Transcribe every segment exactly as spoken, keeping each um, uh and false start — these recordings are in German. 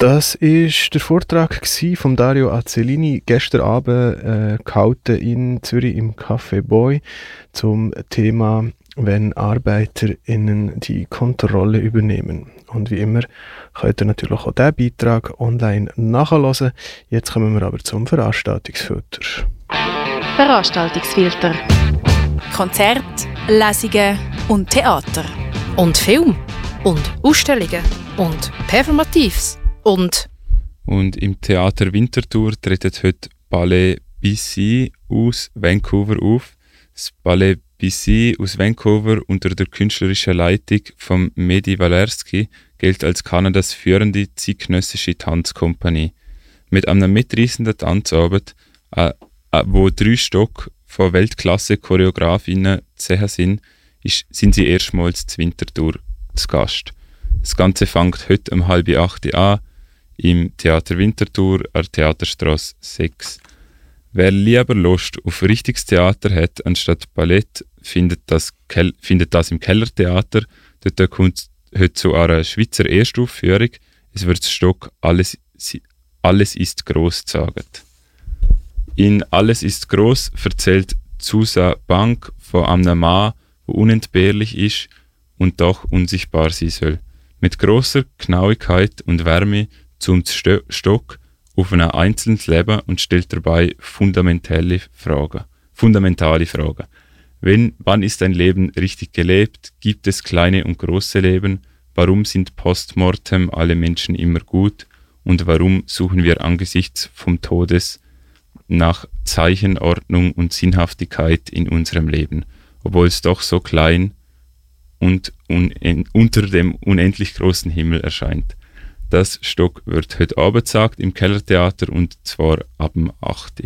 Das war der Vortrag von Dario Azzolini, gestern Abend äh, gehalten in Zürich im Café Boy zum Thema, wenn ArbeiterInnen die Kontrolle übernehmen. Und wie immer könnt ihr natürlich auch diesen Beitrag online nachhören. Jetzt kommen wir aber zum Veranstaltungsfilter. Veranstaltungsfilter. Konzerte, Lesungen und Theater. Und Film. Und Ausstellungen. Und Performatives. Und Und im Theater Winterthur treten heute Ballet B C aus Vancouver auf. Das Ballet B C aus Vancouver unter der künstlerischen Leitung von Mehdi Walersky gilt als Kanadas führende zeitgenössische Tanzkompanie. Mit einem mitreißenden Tanzabend, äh, äh, wo drei Stück von Weltklasse-Choreografinnen zu sehen sind, ist, sind sie erstmals zu Winterthur zu Gast. Das Ganze fängt heute um halb acht an im Theater Winterthur an der Theaterstrasse sechs. Wer lieber Lust auf richtiges Theater hat anstatt Ballett, findet das, Kel- findet das im Kellertheater. Dort kommt heute zu einer Schweizer Erstaufführung. Es wird das Stück «Alles, alles ist gross» gesagt. In «Alles ist gross» erzählt Susa Bank von einem Mann, der unentbehrlich ist und doch unsichtbar sein soll. Mit grosser Genauigkeit und Wärme zoomt das Stock auf ein einzelnes Leben und stellt dabei fundamentale Fragen. Fundamentale Fragen. Wenn, wann ist ein Leben richtig gelebt? Gibt es kleine und große Leben? Warum sind postmortem alle Menschen immer gut? Und warum suchen wir angesichts vom Todes nach Zeichen, Ordnung und Sinnhaftigkeit in unserem Leben, obwohl es doch so klein und un- unter dem unendlich großen Himmel erscheint? Das Stück wird heute Abend gesagt im Kellertheater und zwar ab dem acht.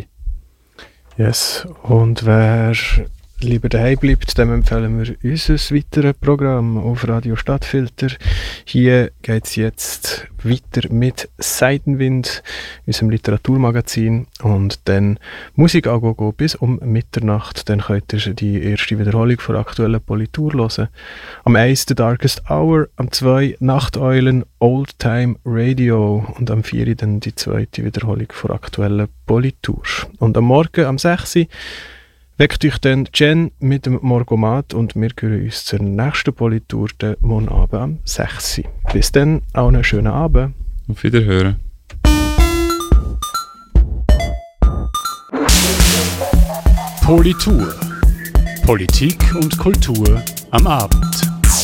Yes, und wer lieber daheim bleibt, dem empfehlen wir unser weiteres Programm auf Radio Stadtfilter. Hier geht es jetzt weiter mit Seidenwind, unserem Literaturmagazin, und dann Musik angucken bis um Mitternacht. Dann könnt ihr die erste Wiederholung von aktuellen Politur hören. Am eins The Darkest Hour, am zwei Nachteulen Old Time Radio und am vier dann die zweite Wiederholung von aktuellen Politur. Und am Morgen am sechs weckt euch dann Jen mit dem Morgomat und wir hören uns zur nächsten Politur den morgen Abend am sechs. Bis dann, auch einen schönen Abend. Auf Wiederhören. Politur. Politik und Kultur am Abend.